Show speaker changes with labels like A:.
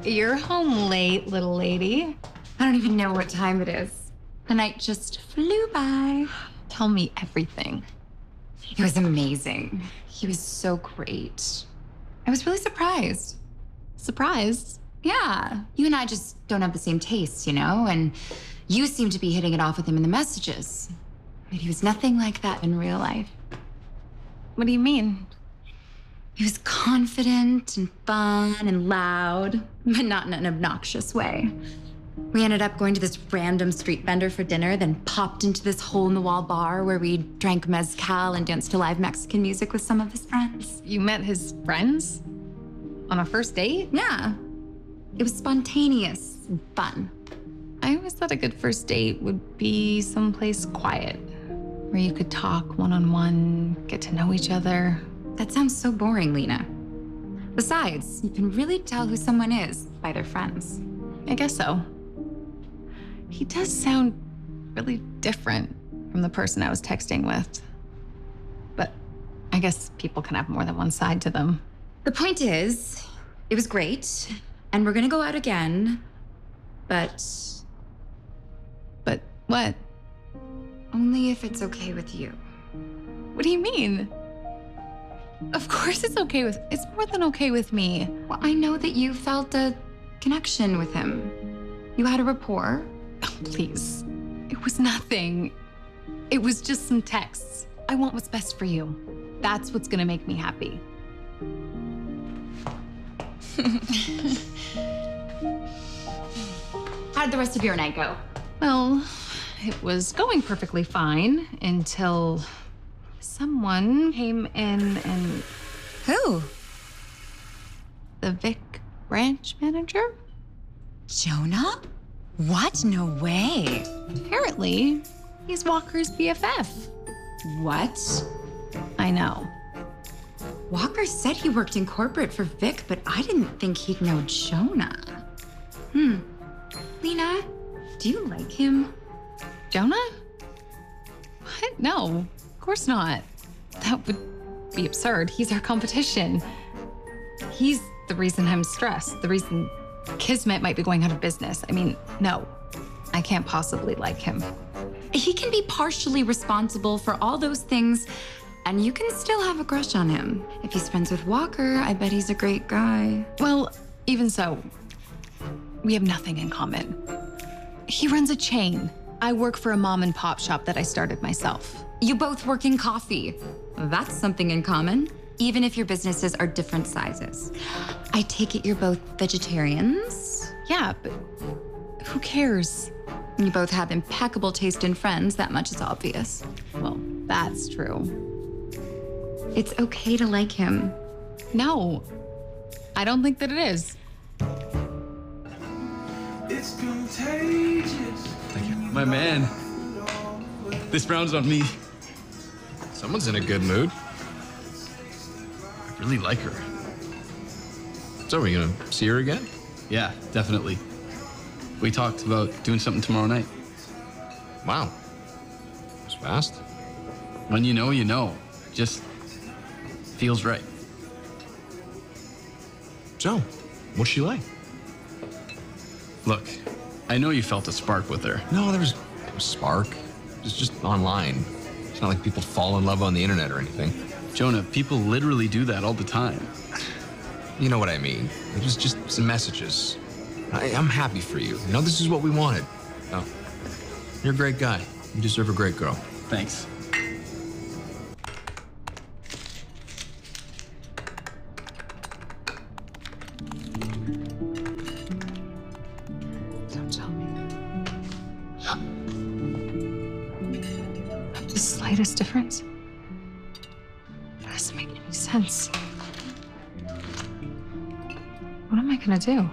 A: You're home late, little lady.
B: I don't even know what time it is. The night just flew by.
A: Tell me everything.
B: It was amazing. He was so great. I was really surprised.
A: Surprised?
B: Yeah. You and I just don't have the same tastes, you know? And you seem to be hitting it off with him in the messages. But he was nothing like that in real life.
A: What do you mean?
B: He was confident and fun and loud, but not in an obnoxious way. We ended up going to this random street vendor for dinner, then popped into this hole-in-the-wall bar where we drank mezcal and danced to live Mexican music with some of his friends.
A: You met his friends? On a first date?
B: Yeah. It was spontaneous and fun.
A: I always thought a good first date would be someplace quiet, where you could talk one-on-one, get to know each other.
B: That sounds so boring, Lena. Besides, you can really tell who someone is by their friends.
A: I guess so. He does sound really different from the person I was texting with. But I guess people can have more than one side to them.
B: The point is, it was great, and we're gonna go out again, but...
A: But what?
B: Only if it's okay with you.
A: What do you mean? Of course it's okay with... It's more than okay with me.
B: Well, I know that you felt a connection with him. You had a rapport.
A: Oh, please. It was nothing. It was just some texts. I want what's best for you. That's what's gonna make me happy.
B: How'd the rest of your night go?
A: Well, it was going perfectly fine until someone came in and...
B: Who?
A: The Vic branch manager?
B: Jonah? What? No way.
A: Apparently, he's Walker's BFF.
B: What?
A: I know.
B: Walker said he worked in corporate for Vic, but I didn't think he'd know Jonah. Lena, do you like him?
A: Jonah? What? No, of course not. That would be absurd. He's our competition. He's the reason I'm stressed, the reason Kismet might be going out of business. I mean, no, I can't possibly like him.
B: He can be partially responsible for all those things, and you can still have a crush on him. If he's friends with Walker, I bet he's a great guy.
A: Well, even so, we have nothing in common. He runs a chain. I work for a mom and pop shop that I started myself.
B: You both work in coffee. That's something in common, even if your businesses are different sizes. I take it you're both vegetarians?
A: Yeah, but who cares?
B: You both have impeccable taste in friends, that much is obvious.
A: Well, that's true.
B: It's okay to like him.
A: No, I don't think that it is.
C: It's contagious.
D: Thank you. My man. This round's on me.
E: Someone's in a good mood.
D: I really like her.
E: So, are we gonna see her again?
D: Yeah, definitely. We talked about doing something tomorrow night.
E: Wow. That was fast.
D: When you know, you know. Just feels right.
E: So, what's she like?
D: Look, I know you felt a spark with her.
E: No, there was no spark. It's just online. It's not like people fall in love on the internet or anything.
D: Jonah, people literally do that all the time.
E: You know what I mean. It was just some messages. I'm happy for you. You know, this is what we wanted. Oh, you're a great guy. You deserve a great girl.
D: Thanks.
A: Don't tell me. The slightest difference? That doesn't make any sense. What am I gonna do?